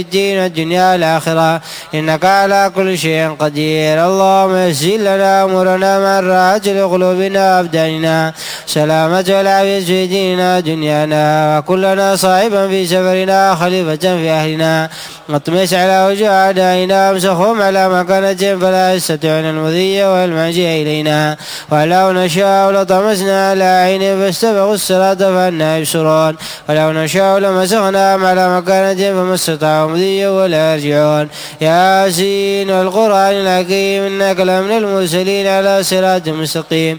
الدين والدنيا والآخرة إنك على كل شيء قدير. اللهم يسر لنا أمورنا مع الراحة لقلوبنا وأبداننا، سلامة والعافية في ديننا ودنيانا، وكلنا صاحبا في سفرنا خليفة في أهلنا، واطمس على وجوه أعدائنا وامسخهم على مكانتهم فلا يستطيعون المضي والمجيء إلينا. ولو نشاء لطمسنا على عينهم فاستبقوا الصراط فأنا يبصرون، ولو نشاء لمسخناهم على مكانتهم فما استطاعوا مضيا ولا يرجعون. ياسين والقرآن الحكيم إنك لمن المرسلين على صراط مستقيم.